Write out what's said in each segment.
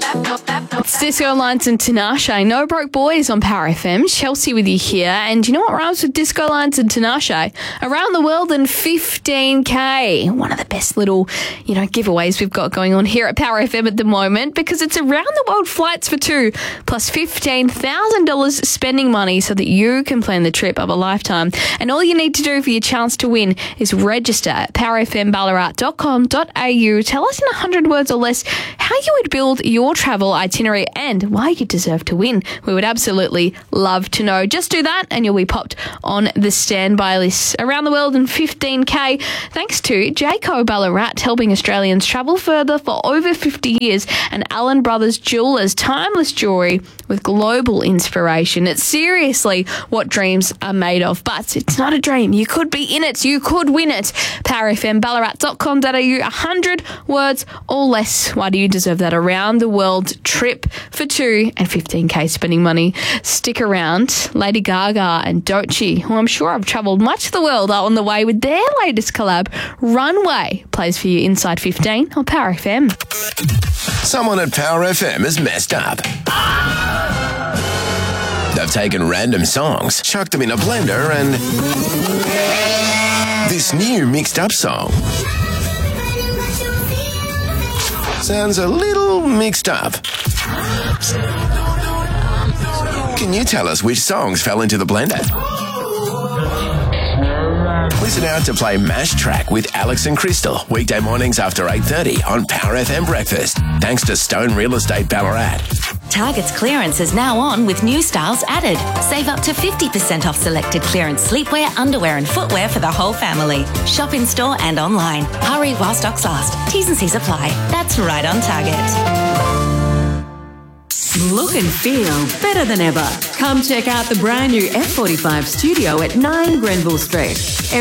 It's Disco Lines and Tinashe. No Broke Boys on Power FM. Chelsea with you here. And you know what rhymes with Disco Lines and Tinashe? Around the world in 15K. One of the best little, giveaways we've got going on here at Power FM at the moment, because it's around the world flights for two, plus $15,000 spending money so that you can plan the trip of a lifetime. And all you need to do for your chance to win is register at powerfmballarat.com.au. Tell us in 100 words or less how you would build your travel itinerary and why you deserve to win. We would absolutely love to know. Just do that and you'll be popped on the standby list. Around the world in 15K, thanks to Jayco Ballarat, helping Australians travel further for over 50 years, and Allen Brothers Jewelers, timeless jewellery with global inspiration. It's seriously what dreams are made of, but it's not a dream. You could be in it. You could win it. powerfmballarat.com.au, 100 words or less. Why do you deserve that around the world trip for two and 15K spending money? Stick around. Lady Gaga and Doechii, who I'm sure have travelled much of the world, are on the way with their latest collab. Runway plays for you inside 15 on Power FM. Someone at Power FM has messed up. They've taken random songs, chucked them in a blender, and this new mixed up song sounds a little mixed up. Can you tell us which songs fell into the blender? Listen out to play Mash Track with Alex and Crystal, weekday mornings after 8:30 on Power FM Breakfast. Thanks to Stone Real Estate Ballarat. Target's clearance is now on with new styles added. Save up to 50% off selected clearance sleepwear, underwear and footwear for the whole family. Shop in store and online. Hurry while stocks last. T's and C's apply. That's right on Target. Look and feel better than ever. Come check out the brand new F45 studio at 9 Grenville Street.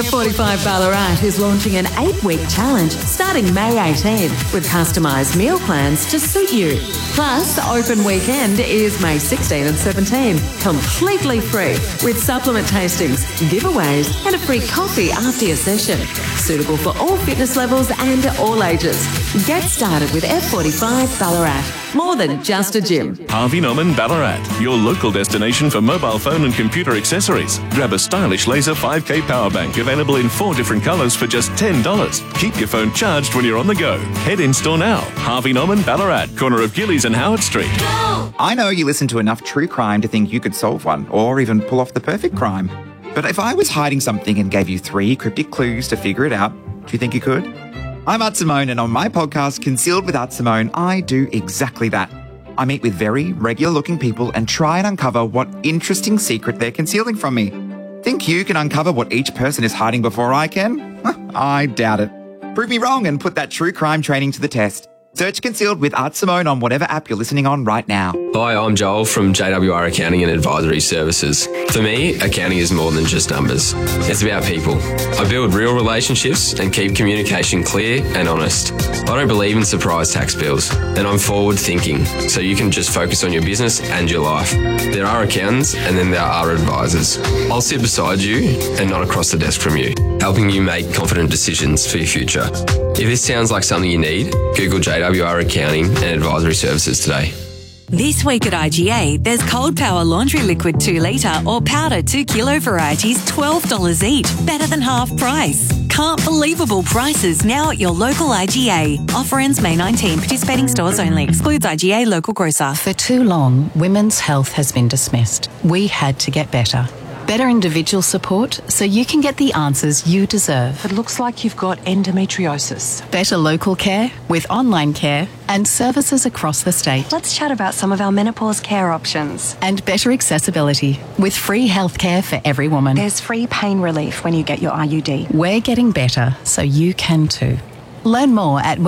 F45 Ballarat is launching an 8-week challenge starting May 18 with customised meal plans to suit you. Plus, open weekend is May 16 and 17, completely free, with supplement tastings, giveaways and a free coffee after your session. Suitable for all fitness levels and all ages. Get started with F45 Ballarat. More than just a gym. Harvey Norman Ballarat, your local destination for mobile phone and computer accessories. Grab a stylish laser 5K power bank available in 4 different colours for just $10. Keep your phone charged when you're on the go. Head in store now. Harvey Norman Ballarat, corner of Gillies and Howard Street. I know you listen to enough true crime to think you could solve one or even pull off the perfect crime. But if I was hiding something and gave you 3 cryptic clues to figure it out, do you think you could? I'm Art Simone, and on my podcast, Concealed with Art Simone, I do exactly that. I meet with very regular-looking people and try and uncover what interesting secret they're concealing from me. Think you can uncover what each person is hiding before I can? I doubt it. Prove me wrong and put that true crime training to the test. Search Concealed with Art Simone on whatever app you're listening on right now. Hi, I'm Joel from JWR Accounting and Advisory Services. For me, accounting is more than just numbers. It's about people. I build real relationships and keep communication clear and honest. I don't believe in surprise tax bills, and I'm forward thinking, so you can just focus on your business and your life. There are accountants and then there are advisors. I'll sit beside you and not across the desk from you, helping you make confident decisions for your future. If this sounds like something you need, Google JWR Accounting and Advisory Services today. This week at IGA, there's Cold Power Laundry Liquid 2 litre or powder 2 kilo varieties, $12 each, better than half price. Can't believable prices now at your local IGA. Offer ends May 19. Participating stores only. Excludes IGA local grocer. For too long, women's health has been dismissed. We had to get better. Better individual support so you can get the answers you deserve. It looks like you've got endometriosis. Better local care with online care and services across the state. Let's chat about some of our menopause care options. And better accessibility with free healthcare for every woman. There's free pain relief when you get your IUD. We're getting better so you can too. Learn more at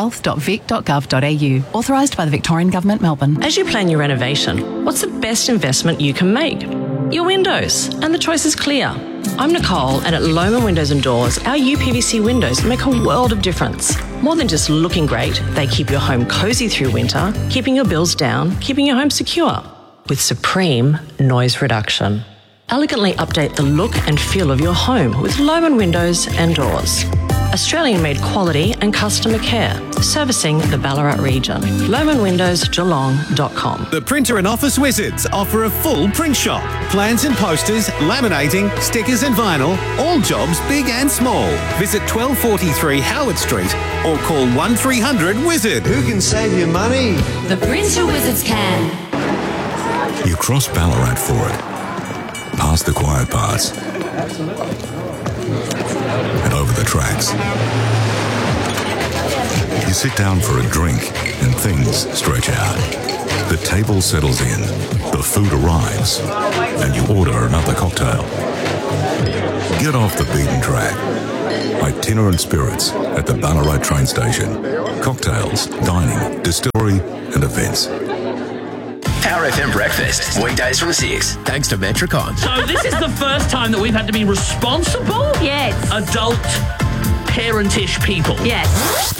womenshealth.vic.gov.au. Authorised by the Victorian Government, Melbourne. As you plan your renovation, what's the best investment you can make? Your windows, and the choice is clear. I'm Nicole, and at Lohmann Windows and Doors, our UPVC windows make a world of difference. More than just looking great, they keep your home cosy through winter, keeping your bills down, keeping your home secure. With supreme noise reduction. Elegantly update the look and feel of your home with Lohmann Windows and Doors. Australian-made quality and customer care, servicing the Ballarat region. LomanWindowsGeelong.com. The Printer and Office Wizards offer a full print shop. Plans and posters, laminating, stickers and vinyl, all jobs big and small. Visit 1243 Howard Street or call 1300 Wizard. Who can save you money? The Printer Wizards can. You cross Ballarat for it, past the quiet parts, and over the tracks. You sit down for a drink and things stretch out. The table settles in, the food arrives, and you order another cocktail. Get off the beaten track. Itinerant Spirits at the Ballarat train station. Cocktails, dining, distillery, and events. Power FM Breakfast, weekdays from 6, thanks to Metricon. So this is the first time that we've had to be responsible? Yes. Adult, parentish people. Yes.